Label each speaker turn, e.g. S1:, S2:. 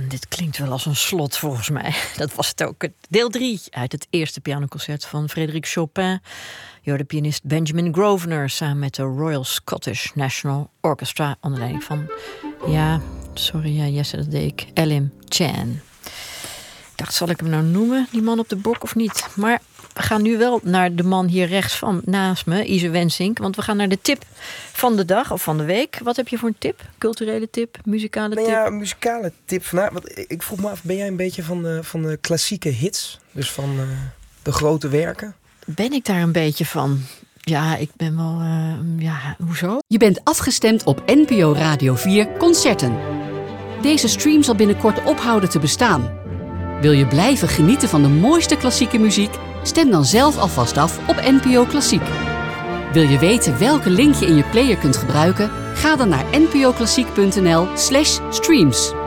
S1: dit klinkt wel als een slot volgens mij. Dat was het ook. Deel 3 uit het eerste pianoconcert van Frédéric Chopin. Je hoorde pianist Benjamin Grosvenor samen met de Royal Scottish National Orchestra onder leiding van, Jesse, dat deed ik, Elim Chan. Ik dacht, zal ik hem nou noemen, die man op de bok of niet? Maar we gaan nu wel naar de man hier rechts van naast me, Ise Wensink. Want we gaan naar de tip van de dag of van de week. Wat heb je voor een tip? Culturele tip? Muzikale tip?
S2: Ja, een muzikale tip. Ik vroeg me af, ben jij een beetje van de klassieke hits? Dus van de grote werken?
S1: Ben ik daar een beetje van? Ja, ik ben wel... hoezo?
S3: Je bent afgestemd op NPO Radio 4 Concerten. Deze stream zal binnenkort ophouden te bestaan. Wil je blijven genieten van de mooiste klassieke muziek? Stem dan zelf alvast af op NPO Klassiek. Wil je weten welke link je in je player kunt gebruiken? Ga dan naar npoklassiek.nl/streams.